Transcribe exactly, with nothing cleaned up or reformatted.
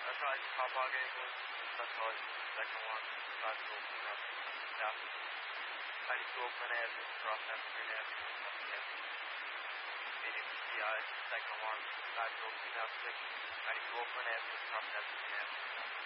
That's right, Papua English, that's right, second one, that's all, you know, yeah. ninety-two open air, cross F, green air, yeah. Meaning C I, second one, that's all, you know, six, ninety-two open air, cross F, green air.